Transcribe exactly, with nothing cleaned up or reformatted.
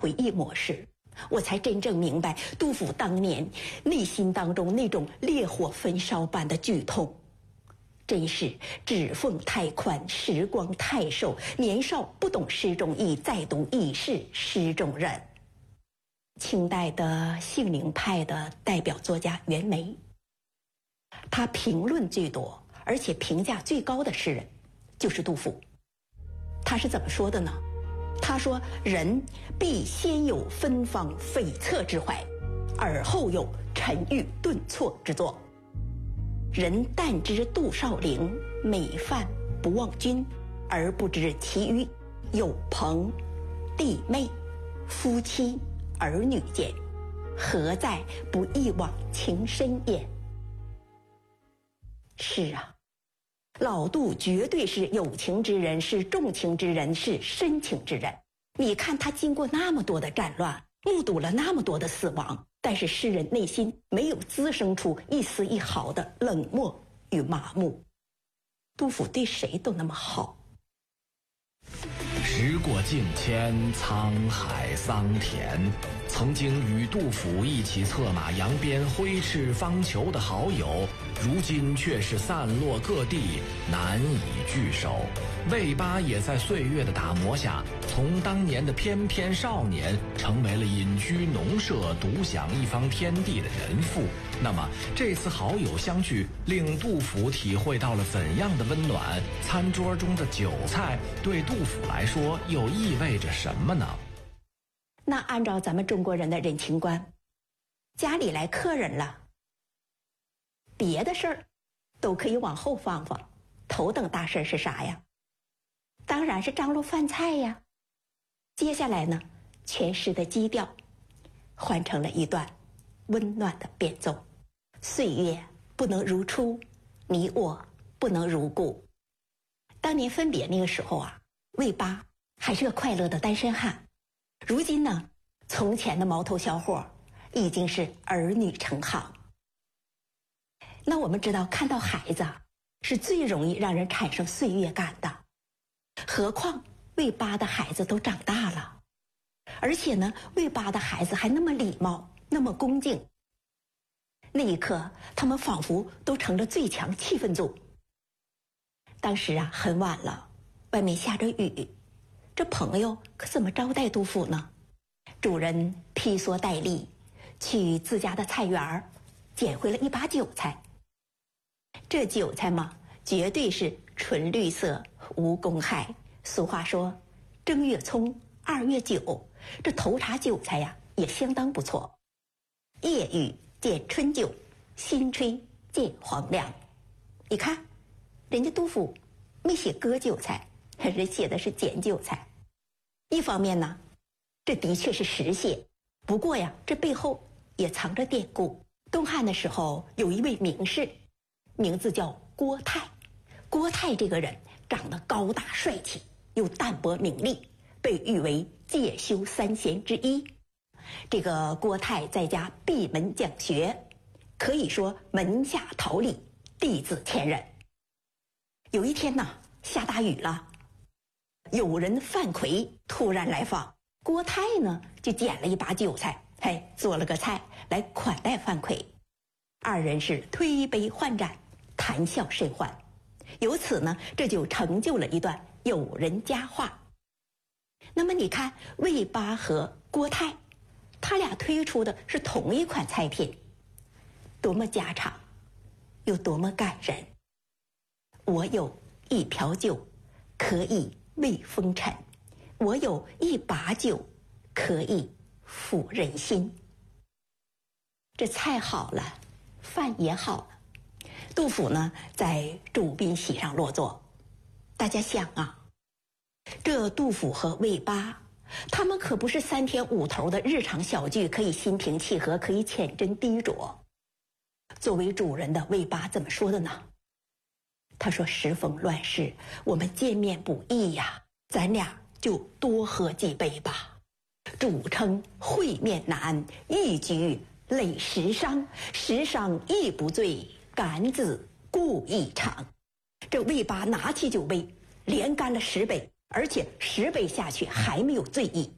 回忆模式，我才真正明白杜甫当年内心当中那种烈火焚烧般的剧痛。真是指缝太宽，时光太瘦，年少不懂诗中意，再读已是诗中人。清代的性灵派的代表作家袁枚，他评论最多而且评价最高的诗人就是杜甫。他是怎么说的呢？他说：人必先有芬芳悱恻之怀，而后有沉郁顿挫之作。人但知杜少陵美饭不忘君，而不知其余有朋弟妹夫妻儿女间，何在不一往情深也？是啊，老杜绝对是有情之人，是重情之人，是深情之人。你看他经过那么多的战乱，目睹了那么多的死亡，但是诗人内心没有滋生出一丝一毫的冷漠与麻木。杜甫对谁都那么好。 时过境迁，沧海桑田，曾经与杜甫一起策马扬鞭挥斥方遒的好友，如今却是散落各地，难以聚首。魏八也在岁月的打磨下，从当年的翩翩少年，成为了隐居农舍、独享一方天地的人妇。那么这次好友相聚，令杜甫体会到了怎样的温暖？餐桌中的酒菜对杜甫来说又意味着什么呢？ 那按照咱们中国人的人情观，家里来客人了，别的事儿都可以往后放放，头等大事是啥呀？当然是张罗饭菜呀。接下来呢，全诗的基调换成了一段温暖的变奏。岁月不能如初，你我不能如故。当年分别那个时候啊，魏八还是个快乐的单身汉，如今呢，从前的毛头小伙已经是儿女成行。那我们知道，看到孩子是最容易让人产生岁月感的，何况魏八的孩子都长大了，而且呢，魏八的孩子还那么礼貌，那么恭敬。那一刻，他们仿佛都成了最强气氛组。当时啊，很晚了，外面下着雨，这朋友可怎么招待杜甫呢？主人披蓑戴笠，去自家的菜园捡回了一把韭菜。这韭菜嘛，绝对是纯绿色，无公害。俗话说，正月葱，二月韭，这头茬韭菜呀，也相当不错。夜雨见春酒，新炊见黄粱。你看，人家杜甫没写割韭菜，人写的是捡韭菜。一方面呢，这的确是实写，不过呀，这背后也藏着典故。东汉的时候，有一位名士，名字叫郭泰。郭泰这个人长得高大帅气，又淡泊名利，被誉为介休三贤之一。这个郭泰在家闭门讲学，可以说门下桃李，弟子千人。有一天呢，下大雨了，有人范奎突然来访，郭泰呢就捡了一把韭菜，嘿，做了个菜来款待范奎。二人是推杯换盏，谈笑甚欢。由此呢，这就成就了一段友人佳话。那么你看，魏八和郭泰，他俩推出的是同一款菜品，多么家常，又多么感人。我有一瓢酒，可以慰风尘；我有一把酒，可以抚人心。这菜好了，饭也好了。杜甫呢，在主宾席上落座。大家想啊，这杜甫和魏八，他们可不是三天五头的日常小聚，可以心平气和，可以浅斟低酌。作为主人的魏八怎么说的呢？他说：时逢乱世，我们见面不易呀，咱俩就多喝几杯吧。主称会面难，一举累十觞，十觞亦不醉，敢子故意长。这魏八拿起酒杯，连干了十杯，而且十杯下去还没有醉意。